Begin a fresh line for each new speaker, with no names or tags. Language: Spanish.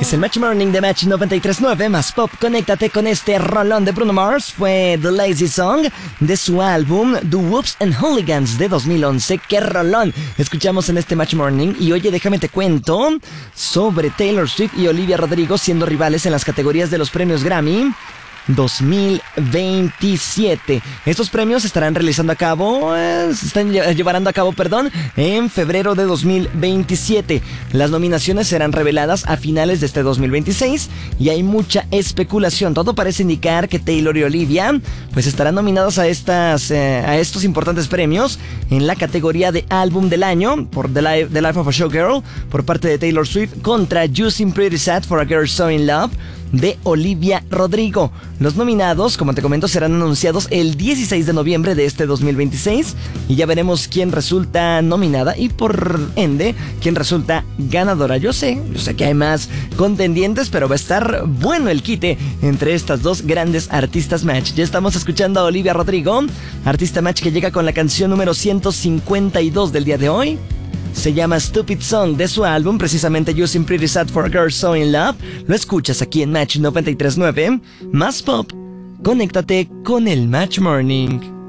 Es el Match Morning de Match 93.9 más pop. Conéctate con este rolón de Bruno Mars. Fue The Lazy Song de su álbum The Whoops and Hooligans de 2011. ¡Qué rolón! Escuchamos en este Match Morning. Y oye, déjame te cuento sobre Taylor Swift y Olivia Rodrigo siendo rivales en las categorías de los premios Grammy 2027. Estos premios se estarán llevando a cabo en febrero de 2027. Las nominaciones serán reveladas a finales de este 2026 y hay mucha especulación. Todo parece indicar que Taylor y Olivia pues estarán nominadas a estos importantes premios en la categoría de álbum del año por The Life of a Showgirl por parte de Taylor Swift contra You Seem Pretty Sad for a Girl So in Love de Olivia Rodrigo. Los nominados, como te comento, serán anunciados el 16 de noviembre de este 2026 y ya veremos quién resulta nominada y por ende quién resulta ganadora. Yo sé que hay más contendientes, pero va a estar bueno el quite entre estas dos grandes artistas Match. Ya estamos escuchando a Olivia Rodrigo, artista Match que llega con la canción número 152 del día de hoy. Se llama Stupid Song de su álbum, precisamente You Seem Pretty Sad for a Girl So in Love. Lo escuchas aquí en Match 93.9 más pop. Conéctate con el Match Morning.